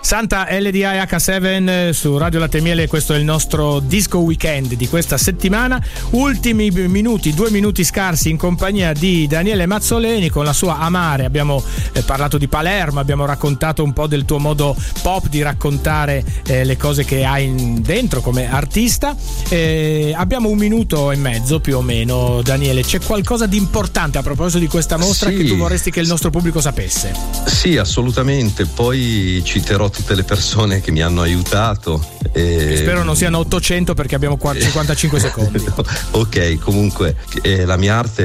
Santa LDIH7 su Radio Latte e Miele, questo è il nostro disco weekend di questa settimana. Ultimi minuti, 2 minuti scarsi in compagnia di Daniele Mazzoleni con la sua Amare. Abbiamo parlato di Palermo, abbiamo raccontato un po' del tuo modo pop di raccontare le cose che hai dentro come artista. Abbiamo 1 minuto e mezzo più o meno. Daniele, c'è qualcosa di importante a proposito di questa mostra che tu vorresti che il nostro pubblico sapesse? Sì, assolutamente. Poi citerò tutte le persone che mi hanno aiutato. Spero non siano 800 perché abbiamo 55 secondi. Ok, comunque la mia arte